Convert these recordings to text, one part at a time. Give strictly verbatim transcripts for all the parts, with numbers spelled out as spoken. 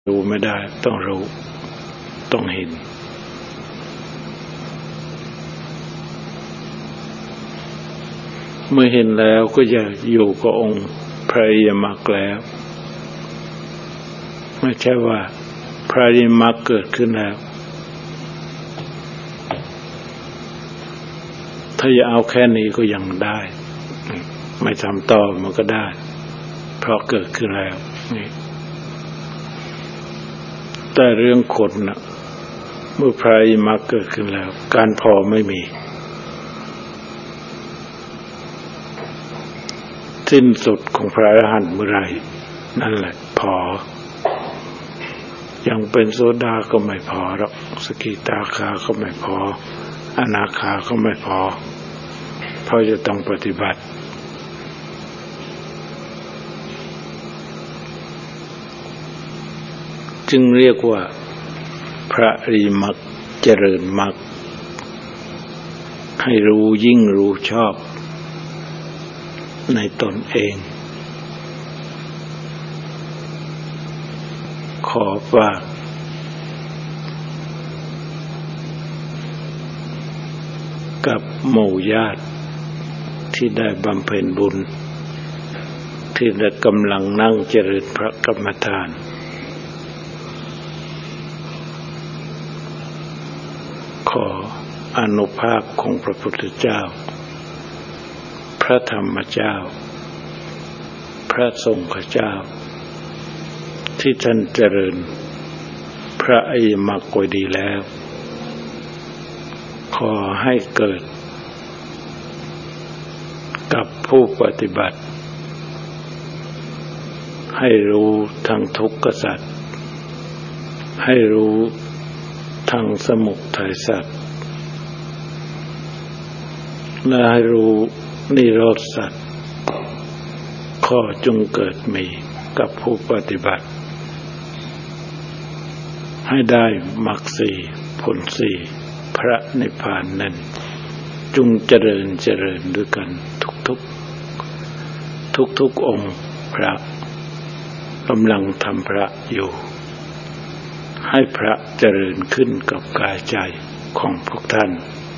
รู้ไม่ได้ต้องรู้ต้องเห็นเมื่อเห็นแล้วก็จะอยู่กับองค์พระอริยมรรคแล้วไม่ใช่ว่าพระอริยมรรคเกิดขึ้นแล้วถ้าจะเอาแค่นี้ก็ยังได้ไม่ทำต่อมันก็ได้เพราะเกิดขึ้นแล้วนี่แต่เรื่องคนนะเมื่อพระอริยมรรคเกิดขึ้นแล้วการพอไม่มีสิ้นสุดของพระอรหันต์เมื่อไรนั่นแหละพอยังเป็นโสดาก็ไม่พอหรอกสกิทาคาก็ไม่พออนาคาก็ไม่พอเพราะจะต้องปฏิบัติจึงเรียกว่าพระอริยมรรคเจริญมรรคให้รู้ยิ่งรู้ชอบในตนเองขอฝากกับหมู่ญาติที่ได้บำเพ็ญบุญที่ได้กำลังนั่งเจริญพระกรรมฐานขออานุภาพของพระพุทธเจ้าพระธรรมเจ้าพระสงฆ์เจ้าที่ท่านเจริญพระอริยมรรคไว้ดีแล้วขอให้เกิดกับผู้ปฏิบัติให้รู้ทั้งทุกขสัจให้รู้ทั้งสมุทัยสัจและให้รู้นิโรธสัจขอจงเกิดมีกับผู้ปฏิบัติให้ได้มรรคสี่ผลสี่พระนิพพานนั้นจงเจริญเจริญด้วยกันทุกๆทุกๆองค์พระกำลังทำพระอยู่ให้พระเจริญขึ้นกับกายใจของพวกท่าน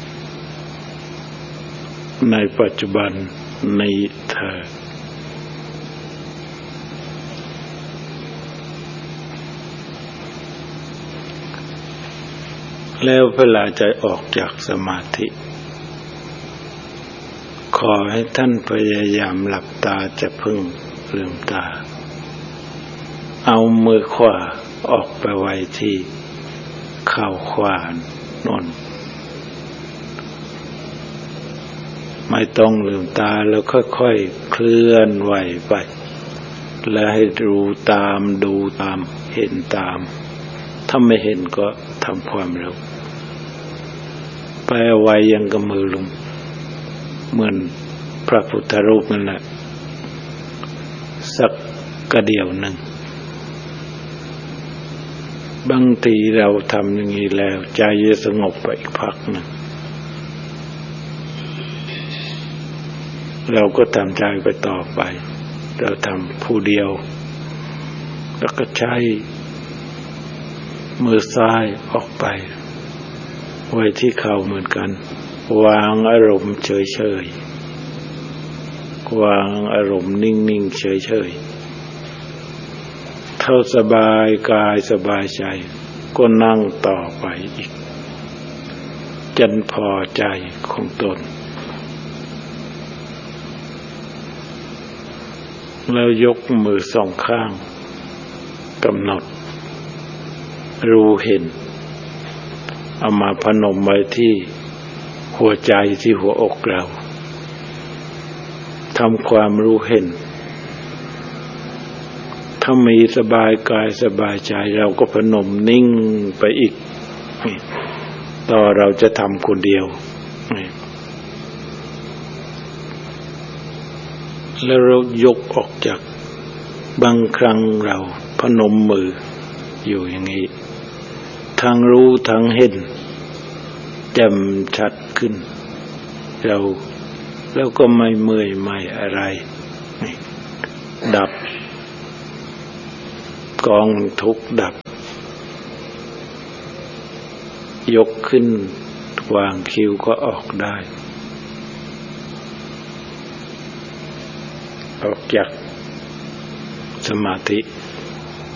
ในปัจจุบันในเถิดแล้วเวลาใจออกจากสมาธิขอให้ท่านพยายามหลับตาจะพึ่งลืมตาเอามือขวาออกไปไว้ที่เข่าขวานนไม่ต้องลืมตาแล้วค่อยๆเคลื่อนไหวไปและให้ดูตามดูตามเห็นตามถ้าไม่เห็นก็ทำความรู้ไปเอาไว้ยังกับมือลงเหมือนพระพุทธรูปนั่นแหละสักกระเดี่ยวหนึ่งบางทีเราทำอย่างนี้แล้วใจจะสงบไปอีกพักหนึ่งเราก็ทำใจไปต่อไปเราทำผู้เดียวแล้วก็ใช้มือซ้ายออกไปไว้ที่เข่าเหมือนกันวางอารมณ์เฉยๆวางอารมณ์นิ่งๆเฉยๆเท่าสบายกายสบายใจก็นั่งต่อไปอีกจนพอใจของตนแล้วยกมือสองข้างกำหนดรู้เห็นเอามาพนมไว้ที่หัวใจที่หัวอกเราทำความรู้เห็นถ้ามีสบายกายสบายใจเราก็พนมนิ่งไปอีกต่อเราจะทำคนเดียวแล้วเรายกออกจากบางครั้งเราพนมมืออยู่อย่างนี้ทั้งรู้ทั้งเห็นแจ่มชัดขึ้นเราแล้วก็ไม่เมื่อยไม่อะไรดับกองทุกข์ดับยกขึ้นวางคิ้วก็ออกได้ออกจากสมาธิ